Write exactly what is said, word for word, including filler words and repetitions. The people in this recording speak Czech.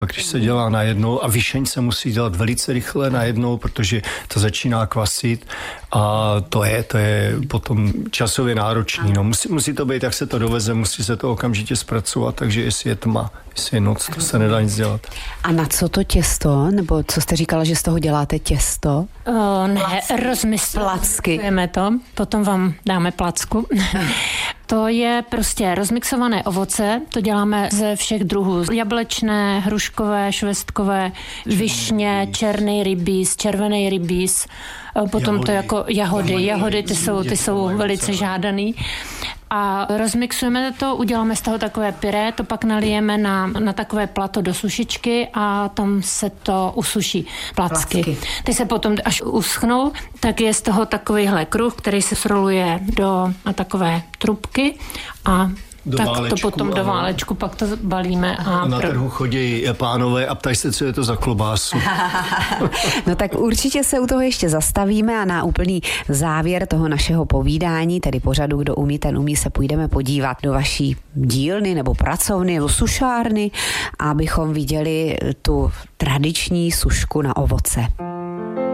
A když se dělá najednou a vyšeň se musí dělat velice rychle najednou, protože to začíná kvasit a to je, to je potom časově náročný. No, musí, musí to být, jak se to doveze, musí se to okamžitě zpracovat, takže jestli je tma, jestli je noc, to se nedá nic dělat. A na co to těsto? Nebo co jste říkala, že z toho děláte těsto? O, ne, rozmyslujeme to, potom vám dáme placku. To je prostě rozmixované ovoce, to děláme ze všech druhů. Jablečné, hruškové, švestkové, višně, černý rybíz, červený rybíz, potom jahody. To jako jahody, jahody ty jsou, ty jsou velice žádaný. A rozmixujeme to, uděláme z toho takové pyré, to pak nalijeme na, na takové plato do sušičky a tam se to usuší placky. placky. Ty se potom, až uschnou, tak je z toho takovýhle kruh, který se sroluje do na takové trubky a do tak válečku, to potom do válečku, pak to balíme. A na pro... trhu chodí pánové a ptají se, co je to za klobásu. No tak určitě se u toho ještě zastavíme a na úplný závěr toho našeho povídání, tedy pořadu Kdo umí, ten umí, se půjdeme podívat do vaší dílny nebo pracovny nebo sušárny, abychom viděli tu tradiční sušku na ovoce.